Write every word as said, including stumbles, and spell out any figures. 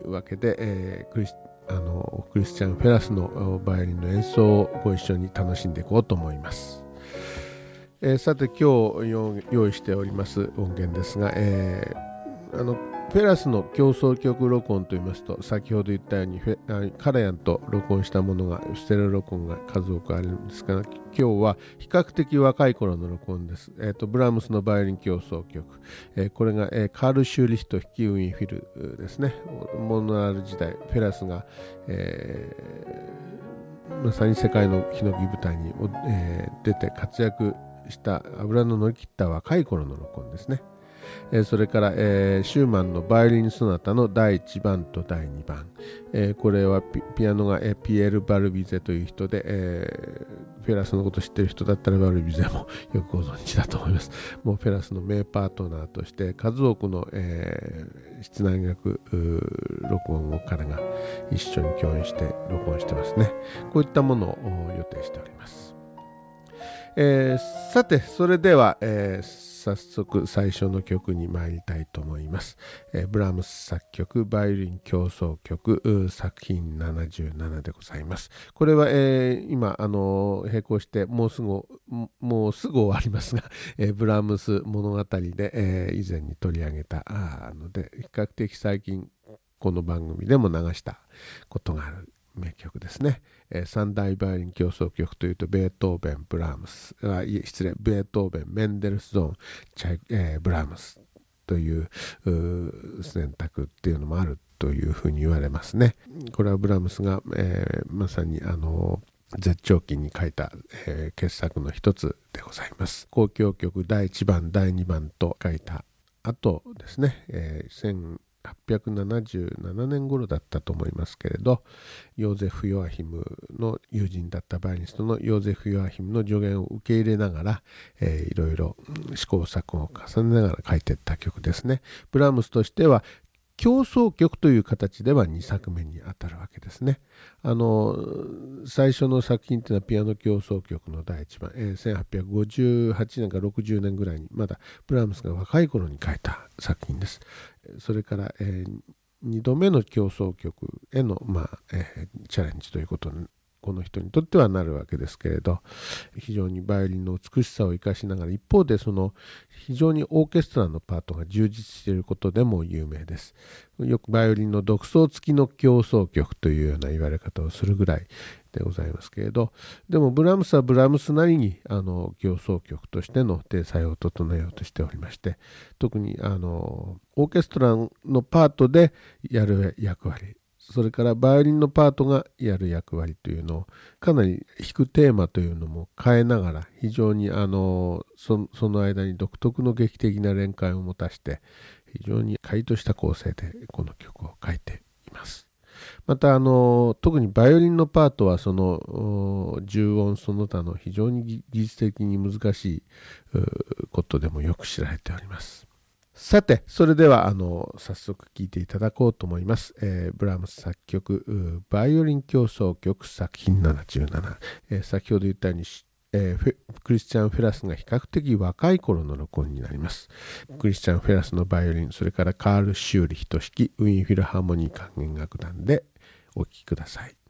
わけで、えー、クリスあのクリスチャン・フェラスのバイオリンの演奏をご一緒に楽しんでいこうと思います。えー、さて今日用意しております音源ですが、えー、あのフェラスの協奏曲録音といいますと、先ほど言ったようにフェカラヤンと録音したものがステレオ録音が数多くあるんですが、今日は比較的若い頃の録音です。えー、とブラームスのバイオリン協奏曲、えー、これが、えー、カール・シューリヒト弾きウィンフィルですね。モノアル時代フェラスが、えー、まさに世界のヒノキ舞台に、えー、出て活躍した油の乗り切った若い頃の録音ですね。えー、それから、えー、シューマンのバイオリンソナタのだいいちばんとだいにばん、えー、これは ピ, ピアノが、えー、ピエール・バルビゼという人で、えー、フェラスのこと知ってる人だったらバルビゼもよくご存知だと思います。もうフェラスの名パートナーとして数多くの、えー、室内楽録音を彼が一緒に共演して録音してますね。こういったものを予定しております。えー、さてそれでは、えー早速最初の曲に参りたいと思います。えー、ブラームス作曲バイオリン協奏曲作品ななじゅうななでございます。これは、えー、今あの並行してもうすぐもうすぐ終わりますが、えー、ブラームス物語で、えー、以前に取り上げたので比較的最近この番組でも流したことがある名曲ですね。えー、三大バイオリン協奏曲というとベートーベン、ブラームス、あいえ失礼、ベートーベン、メンデルスゾーン、チャイ、えー、ブラームスという選択っていうのもあるというふうに言われますね。これはブラームスが、えー、まさにあの絶頂期に書いた、えー、傑作の一つでございます。交響曲だいいちばん、だいにばんと書いた後ですね、えー、せんはっぴゃくななじゅうななねん頃だったと思いますけれど、ヨーゼフ・ヨアヒムの友人だったバイオリニストのヨーゼフ・ヨアヒムの助言を受け入れながら、えー、いろいろ試行錯誤を重ねながら書いていった曲ですね。ブラームスとしては協奏曲という形ではにさくめにあたるわけですね。あの最初の作品というのはピアノ協奏曲のだいいちばん、えー、せんはっぴゃくごじゅうはちねんかろくじゅうねんぐらいにまだブラームスが若い頃に書いた作品です。それから、えー、にどめの協奏曲への、まあえー、チャレンジということにこの人にとってはなるわけですけれど、非常にバイオリンの美しさを生かしながら一方でその非常にオーケストラのパートが充実していることでも有名です。よくバイオリンの独奏付きの協奏曲というような言われ方をするぐらいでございますけれど、でもブラームスはブラームスなりにあの協奏曲としての体裁を整えようとしておりまして、特にあのオーケストラのパートでやる役割、それからバイオリンのパートがやる役割というのをかなり弾くテーマというのも変えながら、非常にあの そ, その間に独特の劇的な連携を持たして非常に快とした構成でこの曲を書いています。またあの特にバイオリンのパートはその重音その他の非常に技術的に難しいことでもよく知られております。さてそれではあの早速聴いていただこうと思います。えー、ブラームス作曲バイオリン協奏曲作品ななじゅうなな、えー、先ほど言ったように、えー、クリスチャン・フェラスが比較的若い頃の録音になります。クリスチャン・フェラスのバイオリン、それからカール・シューリヒト式ウィーンフィルハーモニー管弦楽団でお聴きください。